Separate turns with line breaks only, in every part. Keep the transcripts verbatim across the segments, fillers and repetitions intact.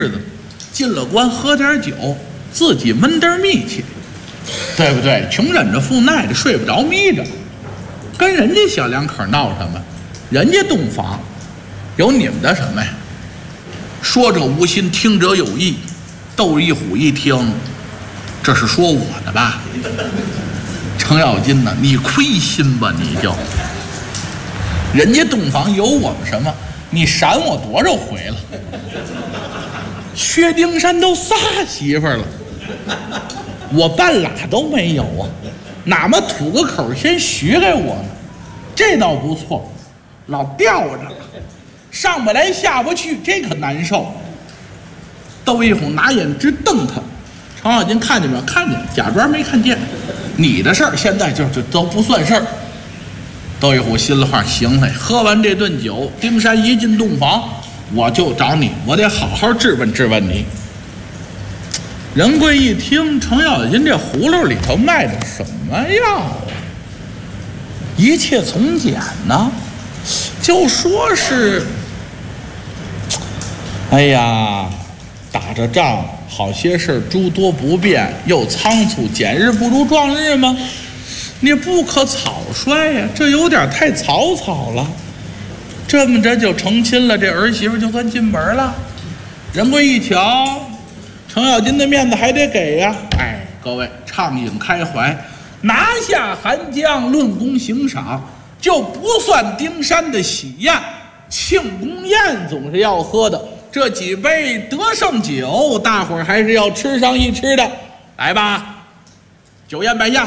日子进了关喝点酒，自己闷点蜜去，对不对？穷忍着富耐着，睡不着眯着，跟人家小两口闹什么？人家洞房，有你们的什么呀？说者无心，听者有意。窦一虎一听，这是说我的吧？程咬金呢？你亏心吧，你就。人家洞房有我们什么？你闪我多少回了？薛丁山都仨媳妇儿了，我半拉都没有啊，哪么吐个口先许给我呢？这倒不错，老吊着了，上不来下不去，这可难受。窦一虎拿眼直瞪他，程咬金看见没有？看见，假装没看见。你的事儿现在就就都不算事儿。窦一虎心里话，行嘞，喝完这顿酒，丁山一进洞房，我就找你，我得好好质问质问你。仁贵一听，程咬金这葫芦里头卖的什么药啊？一切从简呢，就说是，哎呀，打着仗好些事诸多不便，又仓促，简日不如撞日吗？你不可草率呀，这有点太草草了。这么着就成亲了，这儿媳妇就算进门了。仁贵一瞧，程咬金的面子还得给呀。哎，各位畅饮开怀，拿下韩江，论功行赏，就不算丁山的喜宴。庆功宴总是要喝的，这几杯得胜酒，大伙儿还是要吃上一吃的。来吧，酒宴摆下。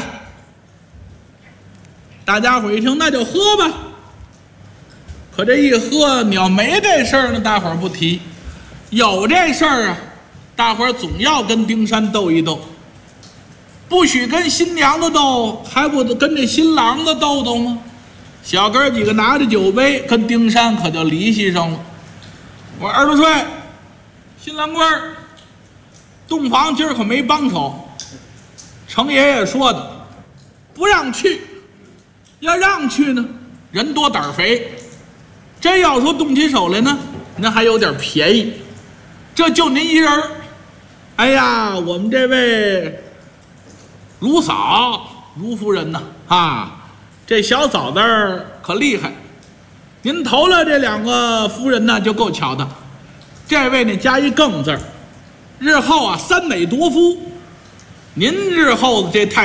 大家伙一听，那就喝吧。可这一喝，你要没这事儿呢，大伙儿不提；有这事儿啊，大伙儿总要跟丁山斗一斗。不许跟新娘子斗，还不得跟这新郎子斗斗吗？小哥几个拿着酒杯，跟丁山可就离析上了。我二十岁，新郎官，洞房今儿可没帮手。程爷爷说的，不让去。要让去呢，人多胆儿肥，真要说动起手来呢，那还有点便宜。这就您一人儿，哎呀，我们这位卢嫂卢夫人呢，啊，这小嫂子可厉害。您投了这两个夫人呢，就够瞧的。这位呢加一更字儿，日后啊三美夺夫。您日后的这太